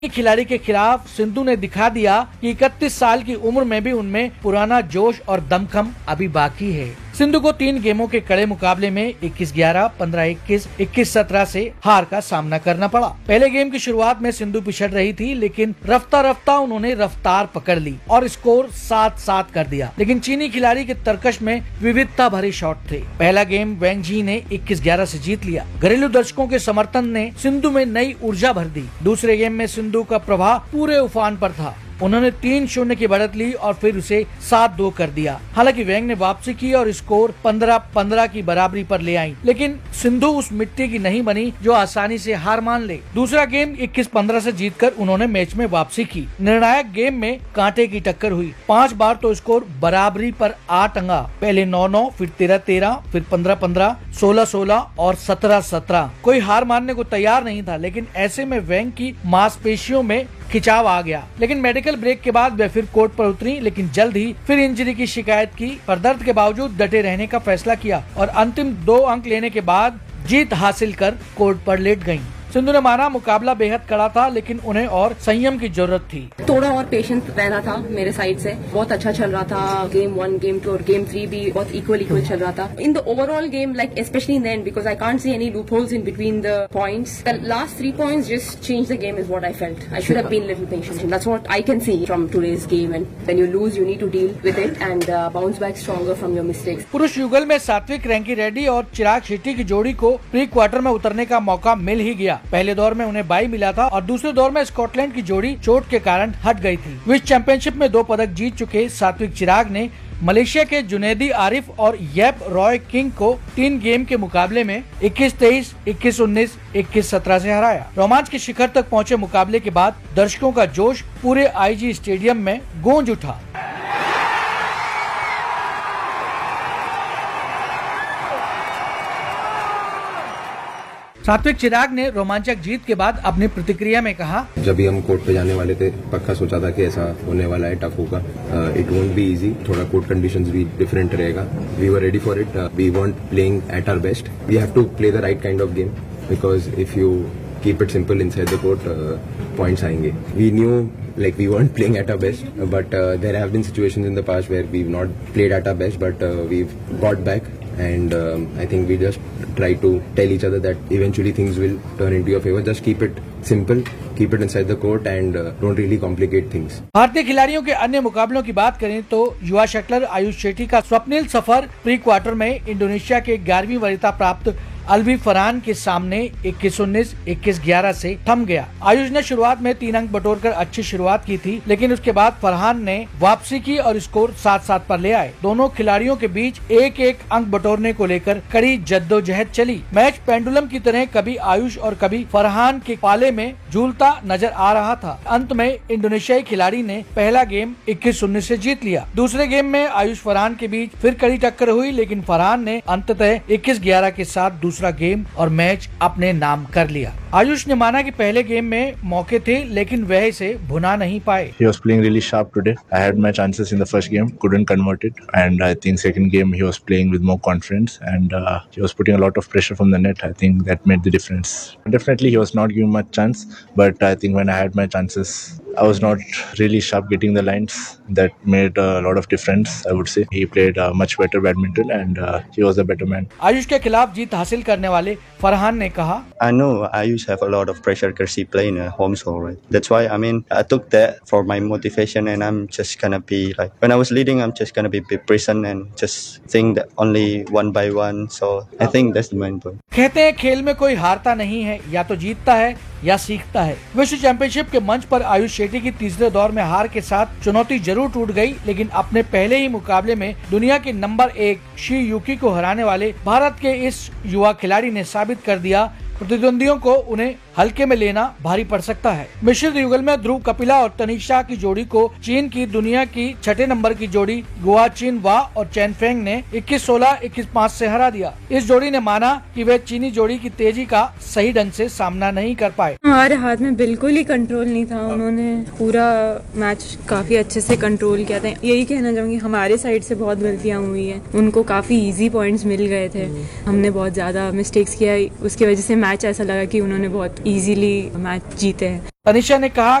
खिलाड़ी के खिलाफ सिंधु ने दिखा दिया कि 31 साल की उम्र में भी उनमें पुराना जोश और दमखम अभी बाकी है। सिंधु को 3 गेमों के कड़े मुकाबले में 21-11, 15-21, 21-17 से हार का सामना करना पड़ा। पहले गेम की शुरुआत में सिंधु पिछड़ रही थी, लेकिन रफ्ता रफ्ता उन्होंने रफ्तार पकड़ ली और स्कोर 7-7 कर दिया। लेकिन चीनी खिलाड़ी के तरकश में विविधता भरे शॉट थे। पहला गेम वैंग जी ने 21-11 से जीत लिया। घरेलू दर्शकों के समर्थन ने सिंधु में नई ऊर्जा भर दी। दूसरे गेम में सिंधु का प्रभाव पूरे उफान पर था। उन्होंने 3-0 की बढ़त ली और फिर उसे 7-2 कर दिया। हालांकि वैंग ने वापसी की और स्कोर 15-15 की बराबरी पर ले आई, लेकिन सिंधु उस मिट्टी की नहीं बनी जो आसानी से हार मान ले। दूसरा गेम 21-15 से जीतकर उन्होंने मैच में वापसी की। निर्णायक गेम में कांटे की टक्कर हुई। 5 बार तो स्कोर बराबरी पर 8 अंगा। पहले 9-9, फिर 13-13, फिर 15-15, 16-16 और 17-17। कोई हार मानने को तैयार नहीं था, लेकिन ऐसे में वैंग की मांसपेशियों में खिंचाव आ गया। लेकिन मेडिकल ब्रेक के बाद वे फिर कोर्ट पर उतरी, लेकिन जल्द ही फिर इंजरी की शिकायत की, पर दर्द के बावजूद डटे रहने का फैसला किया और अंतिम 2 अंक लेने के बाद जीत हासिल कर कोर्ट पर लेट गयीं। सिंधु ने माना मुकाबला बेहद कड़ा था, लेकिन उन्हें और संयम की जरूरत थी। थोड़ा और पेशेंस रहना था मेरे साइड से। बहुत अच्छा चल रहा था। गेम 1, गेम 2 और गेम 3 भी बहुत इक्वल चल रहा था। In the overall game, like especially in the end, because I can't see any loopholes in between the points. The last 3 points just changed the game is what I felt. I should have been a little patient. That's what I can see from today's game. And when you lose, you need to deal with it and bounce back stronger from your mistakes. पुरुष युगल में सात्विक रैंकी रेड्डी और चिराग शेट्टी की जोड़ी को pre quarter में उतरने का मौका मिल ही गया। पहले दौर में उन्हें बाई मिला था और दूसरे दौर में स्कॉटलैंड की जोड़ी चोट के कारण हट गई थी। विश्व चैंपियनशिप में 2 पदक जीत चुके सात्विक चिराग ने मलेशिया के जुनैदी आरिफ और येप रॉय किंग को 3 गेम के मुकाबले में 21-23, 21-19, 21-17 से हराया। रोमांच के शिखर तक पहुंचे मुकाबले के बाद दर्शकों का जोश पूरे आईजी स्टेडियम में गूंज उठा। सात्विक चिराग ने रोमांचक जीत के बाद अपनी प्रतिक्रिया में कहा, जब भी हम कोर्ट पे जाने वाले थे, पक्का सोचा था कि ऐसा होने वाला है, टफ होगा। It won't be easy. थोड़ा कोर्ट कंडीशंस भी डिफरेंट रहेगा। We were ready for it. We want playing at our best. We have to play the right kind of game, because if you keep it simple inside the court, points आएंगे। We knew like we weren't playing at our best, but there have been situations in the past where we've not played at our best, but we've got back, and I think we just try to tell each other that eventually things will turn into your favor. Just keep it simple, keep it inside the court, and don't really complicate things. भारतीय खिलाड़ियों के अन्य मुकाबलों की बात करें तो युवा शटलर आयुष शेट्टी का स्वप्निल सफर प्री क्वार्टर में इंडोनेशिया के 11वीं वरीयता प्राप्त अलवी फरहान के सामने 21-19, 21-11 से थम गया। आयुष ने शुरुआत में 3 अंक बटोरकर अच्छी शुरुआत की थी, लेकिन उसके बाद फरहान ने वापसी की और स्कोर 7-7 पर ले आए। दोनों खिलाड़ियों के बीच 1-1 अंक बटोरने को लेकर कड़ी जद्दोजहद चली। मैच पेंडुलम की तरह कभी आयुष और कभी फरहान के पाले में झूलता नजर आ रहा था। अंत में इंडोनेशियाई खिलाड़ी ने पहला गेम 21-19 से जीत लिया। दूसरे गेम में आयुष फरहान के बीच फिर कड़ी टक्कर हुई, लेकिन फरहान ने अंततः 21-11 के साथ दूसरा गेम और मैच अपने नाम कर लिया। आयुष ने माना कि पहले गेम में मौके थे, लेकिन वह इसे भुना नहीं पाए। He was playing really sharp today. I had my chances in the first game, couldn't convert it, and I think second game he was playing with more confidence, and he was putting a lot of pressure from the net. I think that made the difference. Definitely he was not given much chance, but I think when I had my chances, I was not really sharp getting the lines. That made a lot of difference, I would say. He played much better badminton, and he was a better man. Ayush के खिलाफ जीत हासिल करने वाले फरहान ने कहा, I know Ayush have a lot of pressure because he play in a home show, right? That's why, I mean, I took that for my motivation, and I'm just gonna be like, when I was leading, I'm just gonna be present and just think that only one by one. So I think that's the main point. कहते हैं खेल में कोई हारता नहीं है, या तो जीतता है या सीखता है। विश्व चैंपियनशिप के मंच पर आयुष शेट्टी की तीसरे दौर में हार के साथ चुनौती जरूर टूट गई, लेकिन अपने पहले ही मुकाबले में दुनिया के नंबर 1 शी युकी को हराने वाले भारत के इस युवा खिलाड़ी ने साबित कर दिया प्रतिद्वंदियों को उन्हें हल्के में लेना भारी पड़ सकता है। मिश्रित युगल में ध्रुव कपिला और तनिषा की जोड़ी को चीन की दुनिया की 6ठे नंबर की जोड़ी गुआ चिन वा और चैन फेंग ने 21-16, 21-5 से हरा दिया। इस जोड़ी ने माना कि वे चीनी जोड़ी की तेजी का सही ढंग से सामना नहीं कर पाए। हमारे हाथ में बिल्कुल ही कंट्रोल नहीं था। उन्होंने पूरा मैच काफी अच्छे से कंट्रोल किया था। यही कहना चाहूंगी, हमारे साइड से बहुत गलतियां हुई है। उनको काफी इजी पॉइंट्स मिल गए थे। हमने बहुत ज्यादा मिस्टेक्स किया, उसकी वजह से मैच ऐसा लगा कि उन्होंने बहुत इजीली मैच जीते हैं। तनिषा ने कहा